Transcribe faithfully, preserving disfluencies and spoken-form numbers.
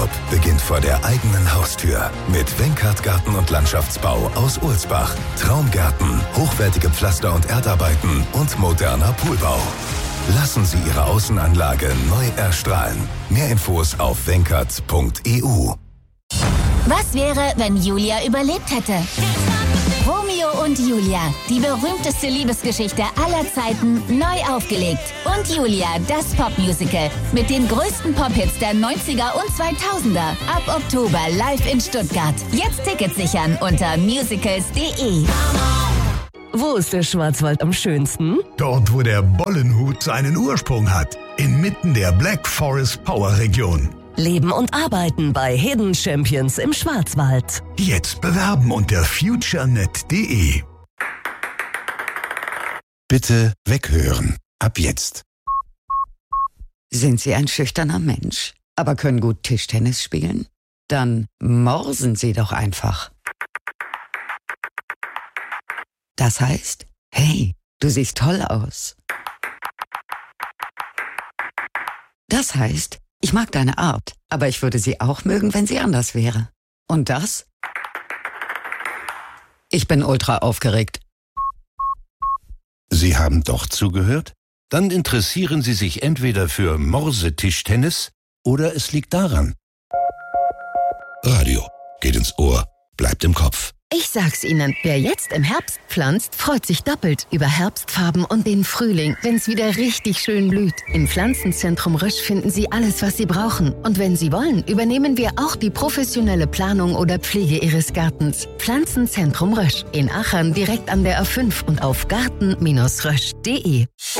Urlaub beginnt vor der eigenen Haustür. Mit Wenkart Garten und Landschaftsbau aus Ohlsbach. Traumgärten, hochwertige Pflaster- und Erdarbeiten und moderner Poolbau. Lassen Sie Ihre Außenanlage neu erstrahlen. Mehr Infos auf wenkart punkt e u. Was wäre, wenn Julia überlebt hätte? Romeo und Julia, die berühmteste Liebesgeschichte aller Zeiten, neu aufgelegt. Und Julia, das Popmusical mit den größten Pop-Hits der neunziger und zweitausender. Ab Oktober live in Stuttgart. Jetzt Tickets sichern unter musicals punkt de. Wo ist der Schwarzwald am schönsten? Dort, wo der Bollenhut seinen Ursprung hat. Inmitten der Black Forest Power Region. Leben und arbeiten bei Hidden Champions im Schwarzwald. Jetzt bewerben unter futurenet punkt de. Bitte weghören. Ab jetzt. Sind Sie ein schüchterner Mensch, aber können gut Tischtennis spielen? Dann morsen Sie doch einfach. Das heißt, hey, du siehst toll aus. Das heißt, ich mag deine Art, aber ich würde sie auch mögen, wenn sie anders wäre. Und das? Ich bin ultra aufgeregt. Sie haben doch zugehört? Dann interessieren Sie sich entweder für Morsetischtennis oder es liegt daran. Radio geht ins Ohr, bleibt im Kopf. Ich sag's Ihnen, wer jetzt im Herbst pflanzt, freut sich doppelt über Herbstfarben und den Frühling, wenn's wieder richtig schön blüht. Im Pflanzenzentrum Rösch finden Sie alles, was Sie brauchen. Und wenn Sie wollen, übernehmen wir auch die professionelle Planung oder Pflege Ihres Gartens. Pflanzenzentrum Rösch in Aachen direkt an der A fünf und auf garten Bindestrich rösch punkt de.